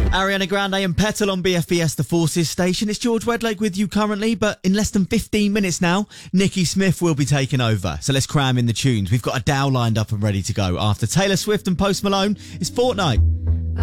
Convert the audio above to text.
Ariana Grande and Petal on BFBS The Forces station. It's George Wedlake with you currently, but in less than 15 minutes now, Nikki Smith will be taking over. So let's cram in the tunes. We've got a Dow lined up and ready to go. After Taylor Swift and Post Malone, it's Fortnite.